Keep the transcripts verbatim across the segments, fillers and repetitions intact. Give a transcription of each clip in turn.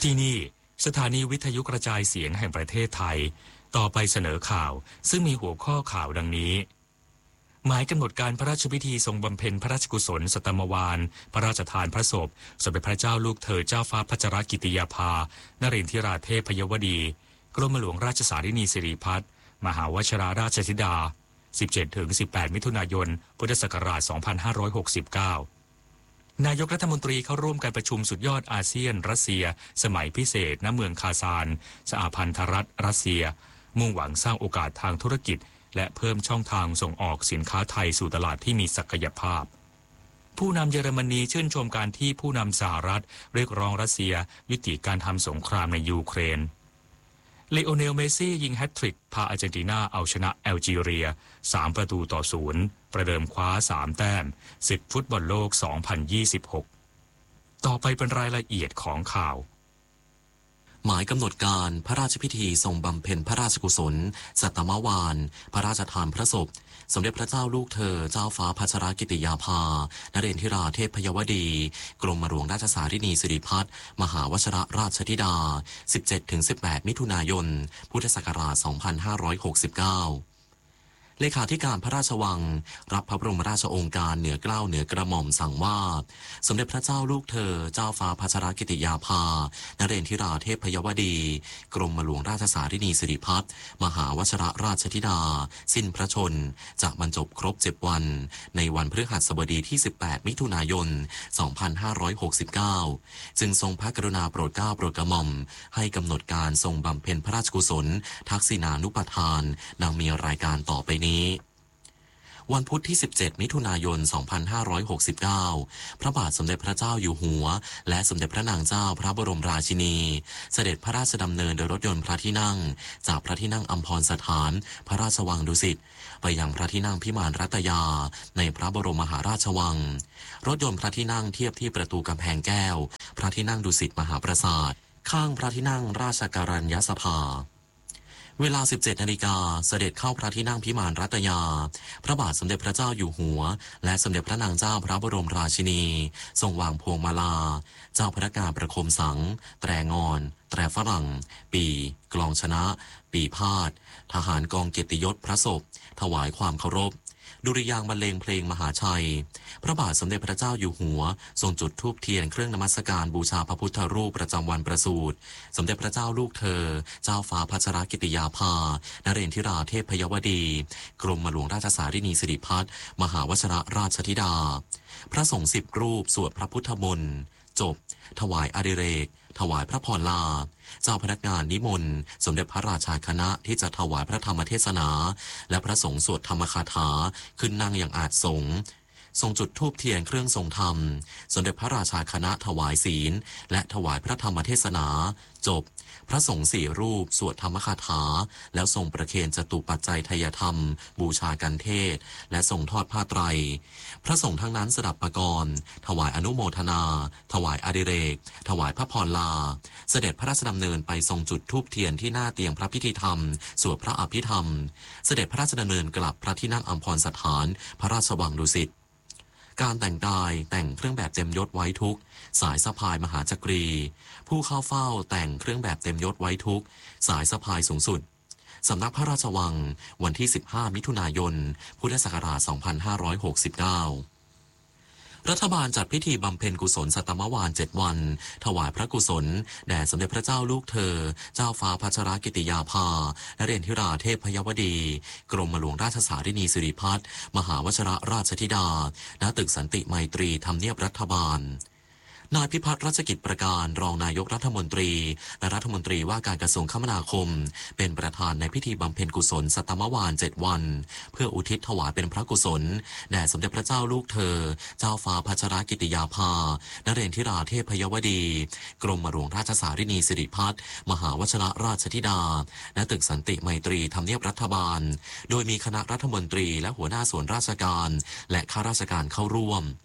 ที่นี่สถานีวิทยุกระจายเสียงแห่งประเทศไทยต่อไปเสนอข่าวซึ่งมีหัวข้อข่าวดังนี้หมายกำหนดการพระราชพิธีทรงบำเพ็ญพระราชกุศลสัตมวาลพระราชทานพระศพสมเด็จพระเจ้าลูกเธอเจ้าฟ้าพัชรกิติยาภานเรนทิราเทพยวดีกรมหลวงราชสารินีสิริพัฒน์มหาวชิราราชธิดา สิบเจ็ดถึงสิบแปด มิถุนายน พุทธศักราช สองพันห้าร้อยหกสิบเก้า นายกรัฐมนตรีเข้าร่วมการประชุมสุดยอดอาเซียนรัสเซียสมัยพิเศษณเมืองคาซานสหพันธรัฐรัสเซียมุ่งหวังสร้างโอกาสทางธุรกิจและเพิ่มช่องทางส่งออกสินค้าไทยสู่ตลาดที่มีศักยภาพผู้นำเยอรมนีชื่นชมการที่ผู้นำสหรัฐเรียกร้องรัสเซียยุติการทำสงครามในยูเครนเลโอเนลเมสซี่ยิงแฮตทริกพาอาร์เจนตินาเอาชนะแอลจีเรียสามประตูต่อศูนย์ประเดิมคว้าสามแต้มศึกฟุตบอลโลกสองพันยี่สิบหกต่อไปเป็นรายละเอียดของข่าวหมายกำหนดการพระราชพิธีทรงบำเพ็ญพระราชกุศลสัตมวาลพระราชทานพระศพสมเด็จพระเจ้าลูกเธอเจ้าฟ้าพัชรกิติยาภานเรนทิราเทพยวดีกรมหลวงราชสารินีสิริพัฒน์มหาวชิรราชธิดา สิบเจ็ดถึงสิบแปด มิถุนายน พุทธศักราช สองพันห้าร้อยหกสิบเก้าเลขาธิการพระราชวังรับพระบรมราชโองการเหนือเกล้าเหนือกระหม่อมสั่งว่าสมเด็จพระเจ้าลูกเธอเจ้าฟ้าพัชรกิติยาภานเรนทิราเทพยวดีกรมหลวงราชสารินีสิริพัฒน์มหาวชิรราชธิดาสิ้นพระชนจะบรรจบครบเจ็ดวันในวันพฤหัสบดีที่สิบแปดมิถุนายนสองพันห้าร้อยหกสิบเก้าจึงทรงพระกรุณาโปรดเกล้าโปรดกระหม่อมให้กำหนดการทรงบำเพ็ญพระราชกุศลทักษิณานุปทานดังมีรายการต่อไปนี้วันพุธที่สิบเจ็ดมิถุนายนสองพันห้าร้อยหกสิบเก้าพระบาทสมเด็จพระเจ้าอยู่หัวและสมเด็จพระนางเจ้าพระบรมราชินีเสด็จพระราชดำเนินโดยรถยนต์พระที่นั่งจากพระที่นั่งอัมพรสถานพระราชวังดุสิตไปยังพระที่นั่งพิมานรัตยาในพระบรมมหาราชวังรถยนต์พระที่นั่งเทียบที่ประตูกำแพงแก้วพระที่นั่งดุสิตมหาปราสาทข้างพระที่นั่งราชการัญญสภาเวลา สิบเจ็ดนาฬิกาเสด็จเข้าพระที่นั่งพิมานรัตยาพระบาทสมเด็จพระเจ้าอยู่หัวและสมเด็จพระนางเจ้าพระบรมราชินีทรงวางพวงมาลาเจ้าพนักงานประโคมสังแตรงอนแตรฝรั่งปีกลองชนะปีพาดทหารกองเกียรติยศพระศพถวายความเคารพดุริยางค์บรรเลงเพลงมหาชัยพระบาทสมเด็จพระเจ้าอยู่หัวทรงจุดธูปเทียนเครื่องนมัสการบูชาพระพุทธรูปประจำวันประสูติสมเด็จพระเจ้าลูกเธอเจ้าฟ้าพัชรกิติยาภานเรนทิราเทพยวดีกรมหลวงราชสารินีสิริพัฒน์มหาวชิรราชธิดาพระสงฆ์สิบรูปสวดพระพุทธมนต์จบถวายอดิเรกถวายพระพรลาเจ้าพนักงานนิมนต์สมเด็จพระราชาคณะที่จะถวายพระธรรมเทศนาและพระสงฆ์สวดธรรมคาถาขึ้นนั่งอย่างอาจสงฆ์ทรงจุดธูปเทียนเครื่องทรงธรรมสมเด็จพระราชาคณะถวายศีลและถวายพระธรรมเทศนาจบพระสงฆ์สี่รูปสวดธรรมคาถาแล้วทรงประเคนจตุปัจจัยไทยธรรมบูชากันเทศและทรงทอดผ้าไตรพระสงฆ์ทั้งนั้นสดับประกรณ์ถวายอนุโมทนาถวายอดิเรกถวายพระพรลาเสด็จพระราชดำเนินไปทรงจุดธูปเทียนที่หน้าเตียงพระพิธีธรรมสวดพระอภิธรรมเสด็จพระราชดำเนินกลับพระที่นั่งอัมพรสถานพระราชวังดุสิตการแต่งกายแต่งเครื่องแบบเต็มยศไว้ทุกสายสะพายมหาจักรีผู้เข้าเฝ้าแต่งเครื่องแบบเต็มยศไว้ทุกสายสะพายสูงสุดสำนักพระราชวังวันที่สิบห้ามิถุนายนพุทธศักราชสองพันห้าร้อยหกสิบเก้ารัฐบาลจัดพิธีบำเพ็ญกุศลสัตมวาลเจ็ดวันถวายพระกุศลแด่สมเด็จพระเจ้าลูกเธอเจ้าฟ้าพัชรกิติยาภานเรนทิราเทพยวดีกรมหลวงราชสารินีสิริพัฒน์มหาวชิรราชธิดาณตึกสันติไมตรีทำเนียบรัฐบาลนายพิพัฒน์รัชกิจประการรองนายกรัฐมนตรีและรัฐมนตรีว่าการกระทรวงคมนาคมเป็นประธานในพิธีบำเพ็ญกุศลสัตมวาลเจ็ดวันเพื่ออุทิศถวายเป็นพระกุศลแด่สมเด็จพระเจ้าลูกเธอเจ้าฟ้าพัชรกิติยาภานเรนทิราเทพยวดีกรมหลวงราชสารินีสิริพัฒน์มหาวชิรราชธิดาณตึกสันติไมตรีทำเนียบรัฐบาลโดยมีคณะรัฐมนตรีและหัวหน้าส่วนราชการและข้าราชการเข้าร่วม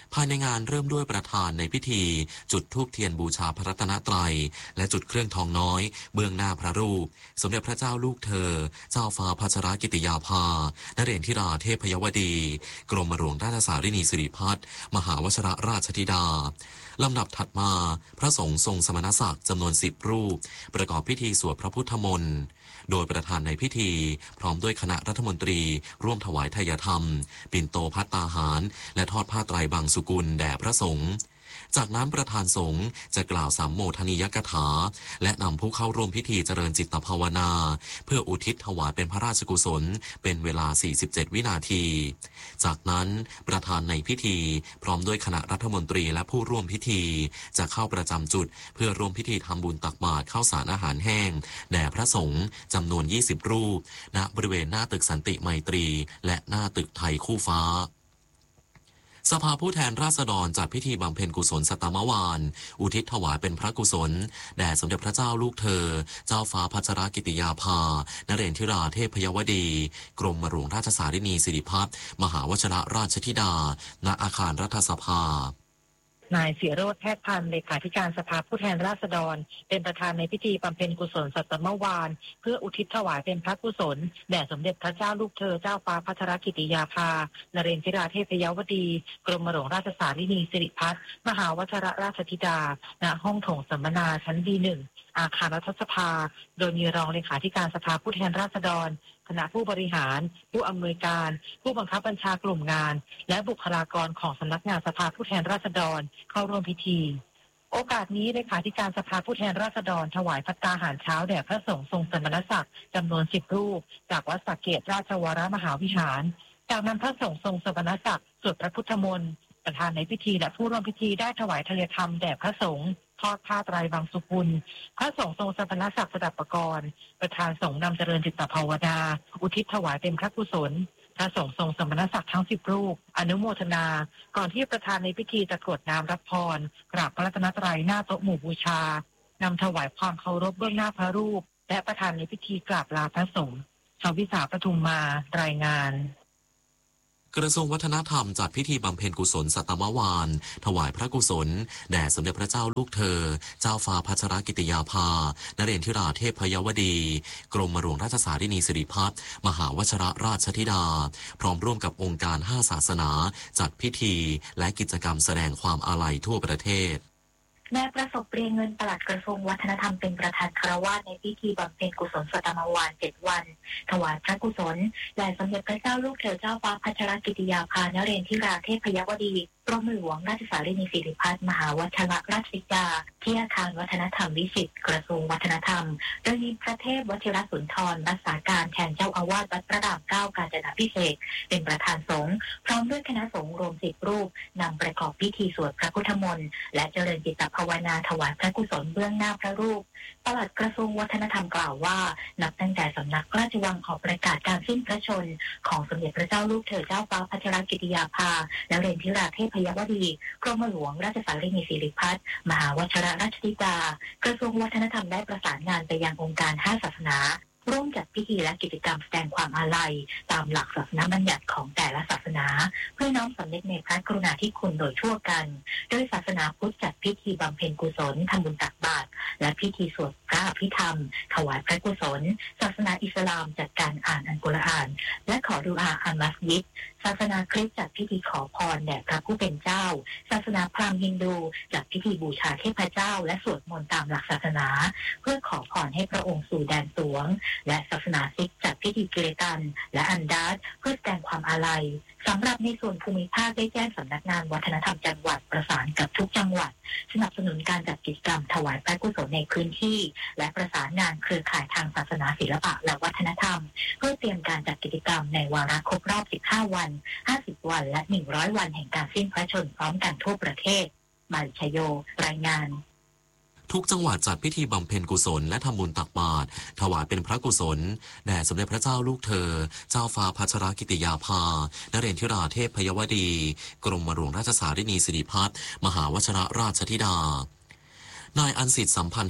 ภายในงานเริ่มด้วยประธานในพิธีจุดธูปเทียนบูชาพระรัตนตรัยและจุดเครื่องทองน้อยเบื้องหน้าพระรูปสมเด็จพระเจ้าลูกเธอเจ้าฟ้าพัชรกิติยาภานเรนทิราเทพยวดีกรมหลวงราชสารินีสิริพัฒน์มหาวชิรราชธิดาลำดับถัดมาพระสงฆ์ทรงสมณศักดิ์จำนวนสิบรูปประกอบพิธีสวดพระพุทธมนต์โดยประธานในพิธีพร้อมด้วยคณะรัฐมนตรีร่วมถวายทายธรรมปิ่นโตภัตตาหารและทอดผ้าไตรบางสุกุลแด่พระสงฆ์จากนั้นประธานสงฆ์จะกล่าวสามโมทนียกถาและนำผู้เข้าร่วมพิธีเจริญจิตภาวนาเพื่ออุทิศถวายเป็นพระราชกุศลเป็นเวลาสี่สิบเจ็ดวินาทีจากนั้นประธานในพิธีพร้อมด้วยคณะรัฐมนตรีและผู้ร่วมพิธีจะเข้าประจำจุดเพื่อร่วมพิธีทำบุญตักบาตรข้าวสารอาหารแห้งแด่พระสงฆ์จำนวนยี่สิบรูปณบริเวณหน้าตึกสันติไมตรีและหน้าตึกไทยคู่ฟ้าสภาผู้แทนราษฎรจัดพิธีบำเพ็ญกุศลสัตตมวานอุทิศถวายเป็นพระกุศลแด่สมเด็จพระเจ้าลูกเธอเจ้าฟ้าพัชรกิติยาภานเรนทิราเทพยวดีกรมหลวงราชสารินีสิริพัฒน์มหาวชิรราชธิดาณอาคารรัฐสภานายเสียโรจน์แพทย์พันธ์เลขาธิการสภาผู้แทนราษฎรเป็นประธานในพิธีบำเพ็ญกุศลสัตตมวานเพื่ออุทิศถวายเป็นพระกุศลแด่สมเด็จพระเจ้าลูกเธอเจ้าฟ้าพัชรกิติยาภานเรนทิราเทพยวดีกรมหลวงราชสารินีสิริพัฒน์มหาวชิรราชธิดาณห้องโถงสัมมนาชั้น ดี หนึ่ง อาคารรัฐสภาโดยมีรองเลขาธิการสภาผู้แทนราษฎรคณะผู้บริหารผู้อำนวยการผู้บังคับบัญชากลุ่มงานและบุคลากรของสำนักงานสภาผู้แทนราษฎรเข้าร่วมพิธีโอกาสนี้เลขาธิการสภาผู้แทนราษฎรถวายภัตตาหารเช้าแด่พระสงฆ์ทรงสมณศักดิ์จำนวนสิบรูปจากวัดสักเกตราชวรมหาวิหารจากนั้นพระสงฆ์ทรงสมณศักดิ์สวดพระพุทธมนต์ประธานในพิธีและผู้ร่วมพิธีได้ถวายทายธรรมแด่พระสงฆ์ทอดผ้าไตรบางสุกุลพระสงฆ์ทรงสมณศักดิ์สดับปกรณ์ประธานสงฆ์นำเจริญจิตภาวนาอุทิศถวายเป็นพระกุศลพระสงฆ์ทรงสมณศักดิ์ทั้งสิบรูปอนุโมทนาก่อนที่ประธานในพิธีจะกรวดน้ำรับพรกราบพระรัตนตรัยหน้าโต๊ะหมู่บูชานำถวายความเคารพเบื้องหน้าพระรูปและประธานในพิธีกราบลาพระสงฆ์ชวิสาปทุมมารายงานกระทรวงวัฒนธรรมจัดพิธีบำเพ็ญกุศลสัตตมวานถวายพระกุศลแด่สมเด็จพระเจ้าลูกเธอเจ้าฟ้าพัชรกิติยาภานเรนทิราเทพยวดีกรมหลวงราชสารินีสิริพัฒน์มหาวชิรราชธิดาพร้อมร่วมกับองค์การห้าศาสนาจัดพิธีและกิจกรรมแสดงความอาลัยทั่วประเทศนายประสบเปรียงเงินปลัดกระทรวงวัฒนธรรมเป็นประธานคารวะในพิธีบำเพ็ญกุศลสัตตมวานเจ็ดวันถวายพระกุศลแด่สมเด็จพระเจ้าลูกเธอเจ้าฟ้าพัชรกิติยาภานเรนทิราเทพยวดีกรมหลวงราชสารินีสิริพัฒน์มหาวชิรราชธิดาที่อาคารวัฒนธรรมวิสิตกระทรวงวัฒนธรรมโดยมีพระเทพวชิรสุนทรรักษาการแทนเจ้าอาวาสวัดพระรามเก้ากาญจนาภิเษกเป็นประธานสงฆ์พร้อมด้วยคณะสงฆ์รวมสิบรูปนำประกอบพิธีสวดพระพุทธมนต์และเจริญจิตภาวนาถวายพระกุศลเบื้องหน้าพระรูปปลัดกระทรวงวัฒนธรรมกล่าวว่านับตั้งแต่สำนักราชวังออกประกาศการสิ้นพระชนม์ของสมเด็จพระเจ้าลูกเธอเจ้าฟ้าพัชรกิติยาภาและเรนทิราเทพยวดีกรมหลวงราชสารินีสิริพัฒน์มหาวชิรราชธิดากระทรวงวัฒนธรรมได้ประสานงานไปยังองค์การห้าศาสนาร่วมจัดพิธีและกิจกรรมแสดงความอาลัยตามหลักศาสนาบัญญัติของแต่ละศาสนาเพื่อน้อมสำนึกในพระกรุณาธิคุณโดยทั่วกันโดยศาสนาพุทธจัดพิธีบำเพ็ญกุศลทำบุญตักบาตรและพิธีสวดพระอภิธรรมถวายพระกุศลศาสนาอิสลามจัดการอ่านอัลกุรอานและขอดุอาอัลมัสยิดศาสนาคริสต์จัดพิธีขอพรแด่พระผู้เป็นเจ้าศาสนาพราหมณ์ฮินดูจัดพิธีบูชาเทพเจ้าและสวดมนต์ตามหลักศาสนาเพื่อขอพรให้พระองค์สู่แดนสวงและศาสนาซิกจัดพิธีกิเรตันและอันดาสเพื่อแสดงความอาลัยสำหรับในส่วนภูมิภาคได้แจ้งสำนักงานวัฒนธรรมจังหวัดประสานกับทุกจังหวัดสนับสนุนการจัดกิจกรรมถวายพระกุศลในพื้นที่และประสานงานเครือข่ายทางศาสนาศิลปะและวัฒนธรรมเพื่อเตรียมการจัดกิจกรรมในวาระครบรอบสิบห้าวันห้าสิบวันและหนึ่งร้อยวันแห่งการสิ้นพระชนม์พร้อมกันทั่วประเทศมาริชโยรายงานทุกจังหวัดจัดพิธีบำเพ็ญกุศลและทำบุญตักบาตรถวายเป็นพระกุศลแด่สมเด็จพระเจ้าลูกเธอเจ้าฟ้าพัชรกิติยาภานเรนทิราเทพยวดีกรมหลวงราชสารินีสิริพัฒน์มหาวชิรราชธิดานายอันสิทธิ์สัมพันธรัตน์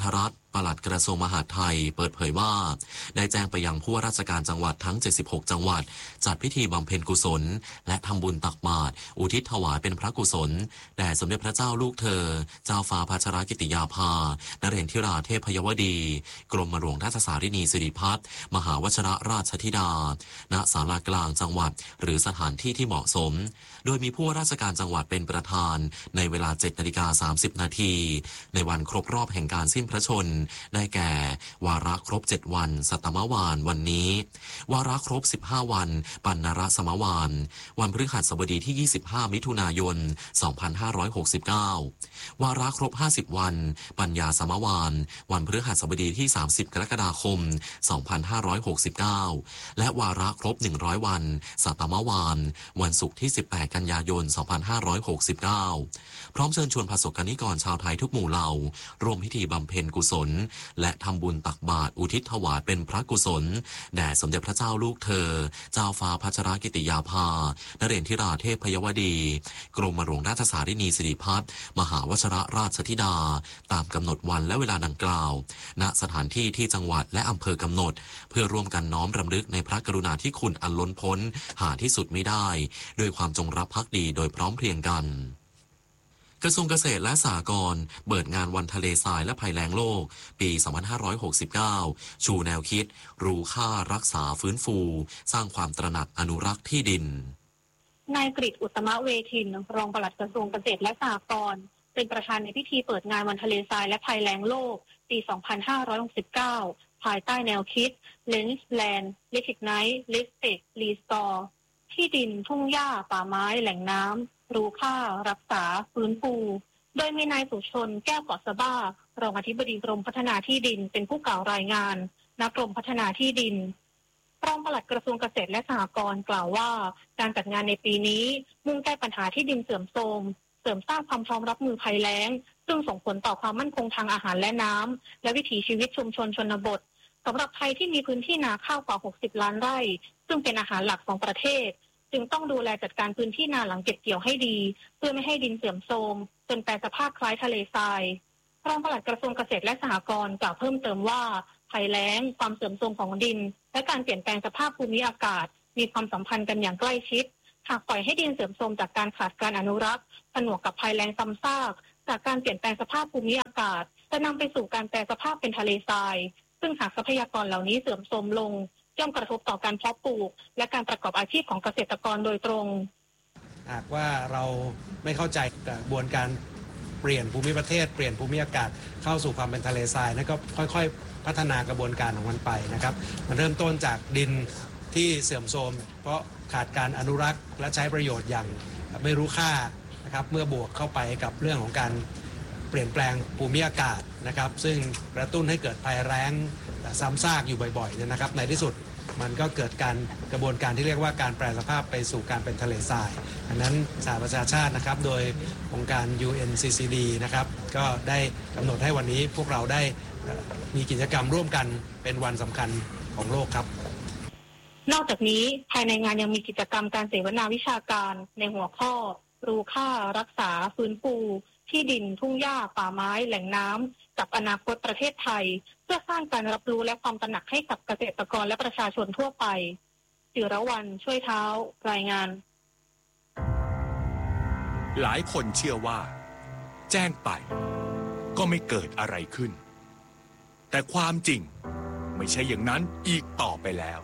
ปลัดกระทรวงมหาดไทยเปิดเผยว่าได้แจ้งไปยังผู้ว่าราชการจังหวัดทั้งเจ็ดสิบหกจังหวัดจัดพิธีบำเพ็ญกุศลและทำบุญตักบาตรอุทิศถวายเป็นพระกุศลแด่สมเด็จพระเจ้าลูกเธอเจ้าฟ้าพัชรกิติยาภานเรนทิราเทพยวดีกรมหลวงราชสารินีสิริพัฒน์มหาวชิรราชธิดาณศาลากลางจังหวัดหรือสถานที่ที่เหมาะสมโดยมีผู้ว่าราชการจังหวัดเป็นประธานในเวลา เจ็ดนาฬิกาสามสิบนาทีในวันครบรอบแห่งการสิ้นพระชนม์ได้แก่วาระครบเจ็ดวันสัตตมวานวันนี้วาระครบสิบห้าวันปัณณรสมวานวันพฤหัสบดีที่ยี่สิบห้ามิถุนายนสองพันห้าร้อยหกสิบเก้าวาระครบห้าสิบวันปัญญาสมวานวันพฤหัสบดีที่สามสิบกรกฎาคมสองพันห้าร้อยหกสิบเก้าและวาระครบหนึ่งร้อยวันสัตตมวานวันศุกร์ที่สิบแปดกันยายนสองพันห้าร้อยหกสิบเก้าพร้อมเชิญชวนประสบกนิกรชาวไทยทุกหมู่เหล่าร่วมพิธีบำเพ็ญกุศลและทำบุญตักบาตรอุทิศถวายเป็นพระกุศลแด่สมเด็จพระเจ้าลูกเธอเจ้าฟ้าพัชรกิติยาภานเรนทิราเทพยวดีกรมหลวงราชสารินีสิริพัฒน์มหาวชิรราชธิดาตามกำหนดวันและเวลาดังกล่าวณสถานที่ที่จังหวัดและอำเภอกำหนดเพื่อร่วมกันน้อมรำลึกในพระกรุณาธิคุณอันล้นพ้นหาที่สุดไม่ได้ด้วยความจงรักภักดีโดยพร้อมเพรียงกันกระทรวงเกษตรและสหกรณ์เปิดงานวันทะเลทรายและภัยแล้งโลกปีสองพันห้าร้อยหกสิบเก้าชูแนวคิดรู้ค่ารักษาฟื้นฟูสร้างความตระหนักอนุรักษ์ที่ดินนายกฤษอุตตมเวทินรองปลัดกระทรวงเกษตรและสหกรณ์เป็นประธานในพิธีเปิดงานวันทะเลทรายและภัยแล้งโลกปีสองพันห้าร้อยหกสิบเก้าภายใต้แนวคิด Lens Land Recognize Respect Restore ที่ดินทุ่งหญ้าป่าไม้แหล่งน้ำรู้ค่ารักษาฟื้นฟูโดยมีนายสุชนแก้วเกาะสะบ้ารองอธิบดีกรมพัฒนาที่ดินเป็นผู้กล่าวรายงานณกรมพัฒนาที่ดินรองปลัดกระทรวงเกษตรและสหกรณ์กล่าวว่าการจัดงานในปีนี้มุ่งแก้ปัญหาที่ดินเสื่อมโทรมเสริมสร้างความพร้อมรับมือภัยแล้งซึ่งส่งผลต่อความมั่นคงทางอาหารและน้ำและวิถีชีวิตชุมชนชนบทสำหรับไทยที่มีพื้นที่นาข้าวกว่าหกสิบล้านไร่ซึ่งเป็นอาหารหลักของประเทศจึงต้องดูแลจัดการพื้นที่นาหลังเก็บเกี่ยวให้ดีเพื่อไม่ให้ดินเสื่อมโทรมจนแปรสภาพคล้ายทะเลทรายรองปลัดกระทรวงเกษตรและสหกรณ์กล่าวเพิ่มเติมว่าภัยแล้งความเสื่อมโทรมของดินและการเปลี่ยนแปลงสภาพภูมิอากาศมีความสัมพันธ์กันอย่างใกล้ชิดหากปล่อยให้ดินเสื่อมโทรมจากการขาดการอนุรักษ์ผนวกกับภัยแล้งซ้ำซากจากการเปลี่ยนแปลงสภาพภูมิอากาศจะนำไปสู่การแปรสภาพเป็นทะเลทรายซึ่งหากทรัพยากรเหล่านี้เสื่อมโทรมลงย่อมกระทบต่อการเพาะปลูกและการประกอบอาชีพของเกษตรกรโดยตรงหากว่าเราไม่เข้าใจกระบวนการเปลี่ยนภูมิประเทศเปลี่ยนภูมิอากาศเข้าสู่ความเป็นทะเลทรายนั่นก็ค่อยๆพัฒนากระบวนการของมันไปนะครับมันเริ่มต้นจากดินที่เสื่อมโทรมเพราะขาดการอนุรักษ์และใช้ประโยชน์อย่างไม่รู้ค่านะครับเมื่อบวกเข้าไปกับเรื่องของการเปลี่ยนแปลงภูมิอากาศนะครับซึ่งกระตุ้นให้เกิดภัยแล้งซ้ำซากอยู่บ่อยๆเนี่ยนะครับในที่สุดมันก็เกิดการกระบวนการที่เรียกว่าการแปรสภาพไปสู่การเป็นทะเลทรายดังนั้นสหประชาชาตินะครับโดยองค์การ ยู เอ็น ซี ซี ดี นะครับก็ได้กำหนดให้วันนี้พวกเราได้มีกิจกรรมร่วมกันเป็นวันสำคัญของโลกครับนอกจากนี้ภายในงานยังมีกิจกรรมการเสวนาวิชาการในหัวข้อรู้ค่ารักษาฟื้นฟูที่ดินทุ่งหญ้าป่าไม้แหล่งน้ำกับอนาคตประเทศไทยเพื่อสร้างการรับรู้และความตระหนักให้กับเกษตรกรและประชาชนทั่วไปจิรวรรณช่วยเท้ารายงานหลายคนเชื่อว่าแจ้งไปก็ไม่เกิดอะไรขึ้นแต่ความจริงไม่ใช่อย่างนั้นอีกต่อไปแล้ว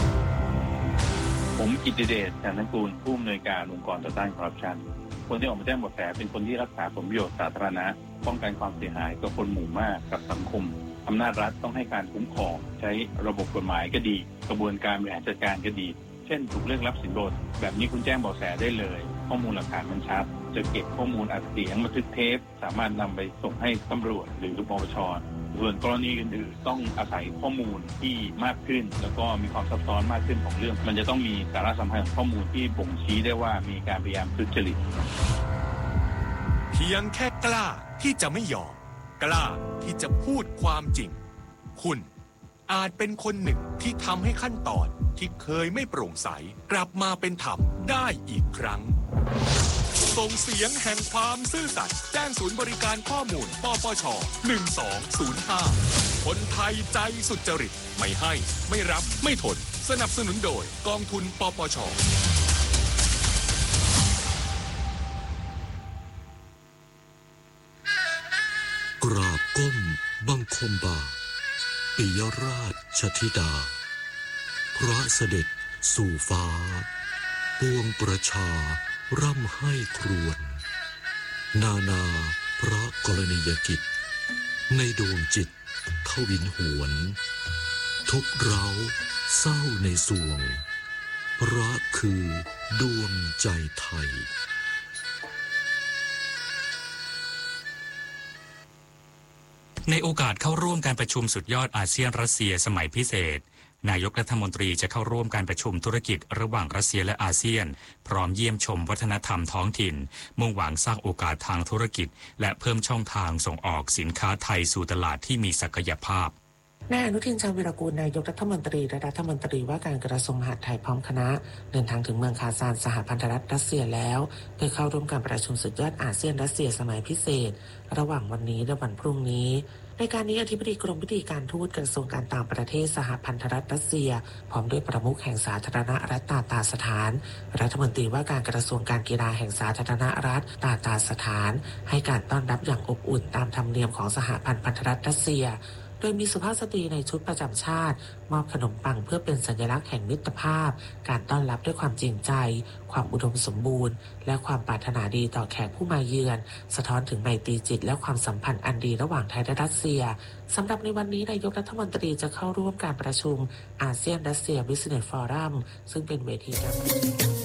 ผมกิตติเดช จันทกูลผู้อำนวยการองค์กรต่อต้านคอร์รัปชันคนที่ออกมาแจ้งเบาะแสเป็นคนที่รักษาผลประโยชน์สาธารณะป้องกันความเสียหายกับคนหมู่มากกับสังคมอำนาจรัฐต้องให้การคุ้มครองใช้ระบบกฎหมายก็ดีกระบวนการบริหารจัดการก็ดีเช่นถูกเรื่องรับสินบนแบบนี้คุณแจ้งเบาะแสได้เลยข้อมูลหลักฐานมันชัดจะเก็บข้อมูลอัดเสียงบันทึกเทปสามารถนำไปส่งให้ตำรวจหรือปปช.ส่วนกรณีอื่นๆต้องอาศัยข้อมูลที่มากขึ้นแล้วก็มีความซับซ้อนมากขึ้นของเรื่องมันจะต้องมีสาระสำคัญของข้อมูลที่บ่งชี้ได้ว่ามีการพยายามทุจริตเพียงแค่กล้าที่จะไม่ยอมกล้าที่จะพูดความจริงคุณอาจเป็นคนหนึ่งที่ทำให้ขั้นตอนที่เคยไม่โปร่งใสกลับมาเป็นธรรมได้อีกครั้งส่งเสียงแห่งความซื่อสัตย์แจ้งศูนย์บริการข้อมูลปปชหนึ่งสองศูนย์ห้าคนไทยใจสุจริตไม่ให้ไม่รับไม่ทนสนับสนุนโดยกองทุนปปชกราบก้มบังคมบาทปิยราชธิดาพระเสด็จสู่ฟ้าปวงประชาร่ำให้ครวญนานาพระกรณียกิจในดวงจิตทวินหวนทุกเร้าเศร้าในสวงรักคือดวงใจไทยในโอกาสเข้าร่วมการประชุมสุดยอดอาเซียนรัสเซียสมัยพิเศษนายกรัฐมนตรีจะเข้าร่วมการประชุมธุรกิจระหว่างรัสเซียและอาเซียนพร้อมเยี่ยมชมวัฒนธรรมท้องถิ่นมุ่งหวังสร้างโอกาสทางธุรกิจและเพิ่มช่องทางส่งออกสินค้าไทยสู่ตลาดที่มีศักยภาพนายอนุทินชาญวีรกูลนายกรัฐมนตรีและรัฐมนตรีว่าการกระทรวงมหาดไทยพร้อมคณะเดินทางถึงเมืองคาซานสหพันธรัฐรัสเซียแล้วเพื่อเข้าร่วมการประชุมสุดยอดอาเซียนรัสเซียสมัยพิเศษระหว่างวันนี้และวันพรุ่งนี้ในการนี้อธิบดีกรมวิธีการทูตกระทรวงการต่างประเทศสหพันธรัฐรัสเซียพร้อมด้วยประมุขแห่งสาธารณรัฐตาตาสถานรัฐมนตรีว่าการกระทรวงการกีฬาแห่งสาธารณรัฐตาตาสถานให้การต้อนรับอย่างอบอุ่นตามธรรมเนียมของสหพันธรัฐรัสเซียโดยมีสุภาพสตรีในชุดประจำชาติมอบขนมปังเพื่อเป็นสัญลักษณ์แห่งมิตรภาพการต้อนรับด้วยความจริงใจความอุดมสมบูรณ์และความปรารถนาดีต่อแขกผู้มาเยือนสะท้อนถึงไมตรีจิตและความสัมพันธ์อันดีระหว่างไทยและรัสเซียสำหรับในวันนี้นายกรัฐมนตรีจะเข้าร่วมการประชุมอาเซียนรัสเซียบิสเนสฟอรัมซึ่งเป็นเวทีการประชุม